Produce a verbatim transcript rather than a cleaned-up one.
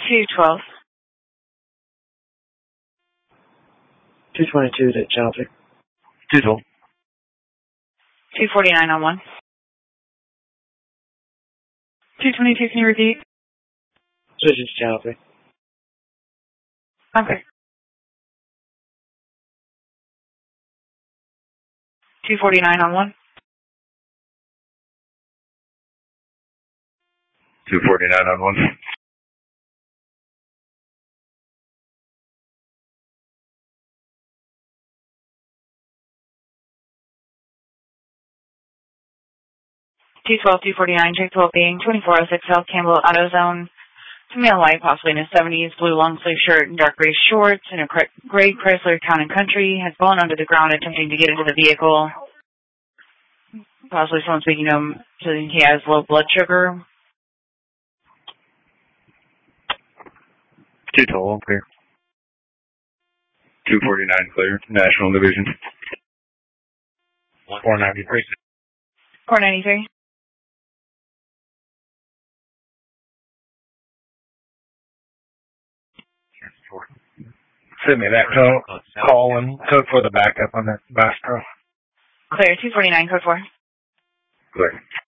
two twelve. two twenty-two to Channel three. two twelve. two forty-nine on one. two twenty-two, can you repeat? Switching to Channel three. Okay. two forty-nine on one. two forty-nine on one. two twelve, two forty-nine, check twelve being twenty-four oh six South Campbell AutoZone. Male white, possibly in his seventies, blue long sleeve shirt and dark gray shorts, and a gray Chrysler Town and Country, has fallen onto the ground attempting to get into the vehicle. Possibly someone speaking to him, so he has low blood sugar. two twelve, clear. two forty-nine, clear. National Division. four ninety-three. four ninety-three. Send me that call, call and code for the backup on that Bastrop. Clear, two forty-nine, code four. Clear.